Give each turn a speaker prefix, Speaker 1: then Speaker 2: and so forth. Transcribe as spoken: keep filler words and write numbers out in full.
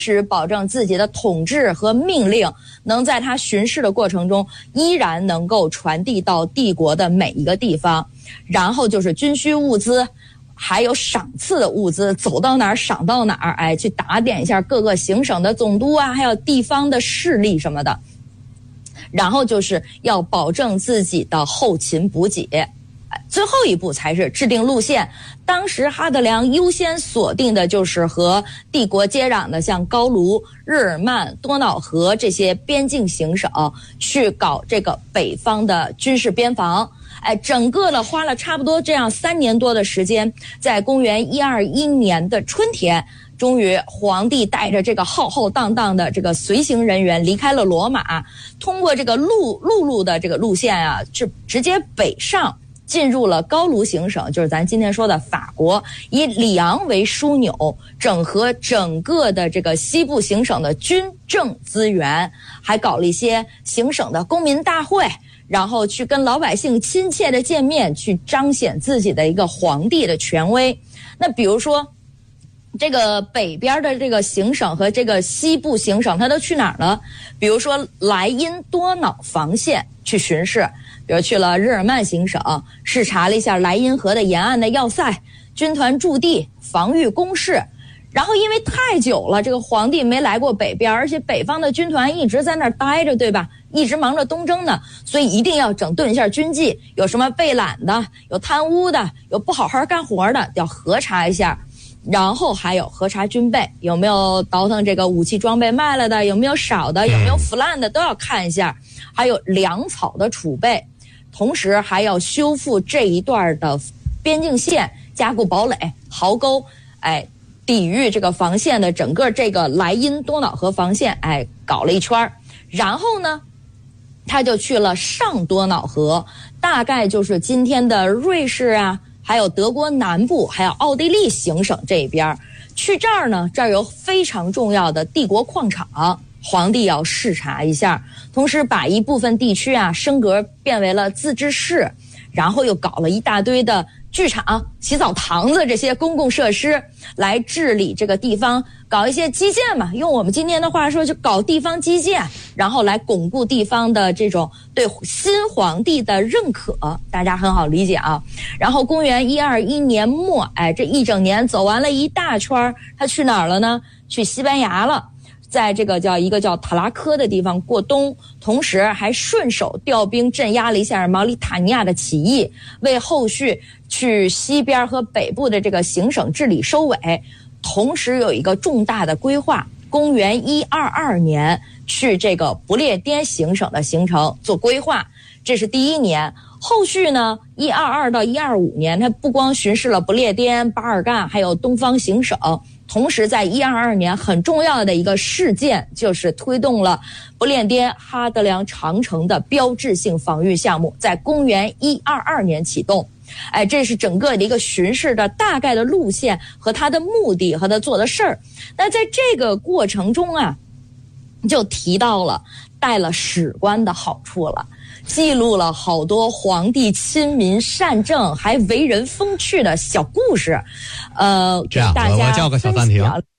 Speaker 1: 时保证自己的统治和命令能在他巡视的过程中依然能够传递到帝国的每一个地方。然后就是军需物资，还有赏赐的物资，走到哪儿赏到哪儿，哎，去打点一下各个行省的总督啊，还有地方的势力什么的。然后就是要保证自己的后勤补给。最后一步才是制定路线。当时哈德良优先锁定的就是和帝国接壤的像高卢、日耳曼、多瑙河这些边境行省，去搞这个北方的军事边防。哎，整个的花了差不多这样三年多的时间，在公元一二一年的春天，终于皇帝带着这个浩浩荡荡的这个随行人员离开了罗马，通过这个陆陆路的这个路线啊，就直接北上，进入了高卢行省，就是咱今天说的法国，以里昂为枢纽，整合整个的这个西部行省的军政资源，还搞了一些行省的公民大会，然后去跟老百姓亲切的见面，去彰显自己的一个皇帝的权威。那比如说这个北边的这个行省和这个西部行省，他都去哪儿了？比如说莱茵多瑙防线去巡视，比如去了日耳曼行省，视察了一下莱茵河的沿岸的要塞、军团驻地、防御工事。然后因为太久了，这个皇帝没来过北边，而且北方的军团一直在那儿待着，对吧？一直忙着东征呢，所以一定要整顿一下军纪，有什么被揽的，有贪污的，有不好好干活的，要核查一下。然后还有核查军备，有没有倒腾这个武器装备卖了的，有没有少的，有没有腐烂的，都要看一下。还有粮草的储备，同时还要修复这一段的边境线，加固堡垒、壕沟，哎，抵御这个防线的整个这个莱茵多瑙河防线，哎，搞了一圈。然后呢，他就去了上多瑙河，大概就是今天的瑞士啊，还有德国南部，还有奥地利行省这边。去这儿呢，这儿有非常重要的帝国矿场，皇帝要视察一下，同时把一部分地区啊升格变为了自治市，然后又搞了一大堆的剧场、洗澡堂子这些公共设施来治理这个地方，搞一些基建嘛，用我们今天的话说就搞地方基建，然后来巩固地方的这种对新皇帝的认可，大家很好理解啊。然后公元一二一年末，哎，这一整年走完了一大圈，他去哪儿了呢？去西班牙了。在这个叫一个叫塔拉科的地方过冬，同时还顺手调兵镇压了一下毛里塔尼亚的起义，为后续去西边和北部的这个行省治理收尾。同时有一个重大的规划，公元一二二年去这个不列颠行省的行程做规划，这是第一年。后续呢，一二二到一二五年，他不光巡视了不列颠、巴尔干，还有东方行省。同时在一二二年很重要的一个事件，就是推动了不列颠哈德良长城的标志性防御项目，在公元一二二年启动。哎，这是整个的一个巡视的大概的路线和他的目的和他做的事儿。那在这个过程中啊，就提到了带了史官的好处了，记录了好多皇帝亲民善政还为人风趣的小故事，呃，给大家
Speaker 2: 这样，我叫个小暂停。